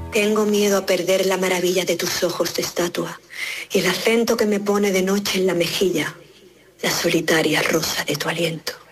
Tengo miedo a perder la maravilla de tus ojos de estatua y el acento que me pone de noche en la mejilla, la solitaria rosa de tu aliento.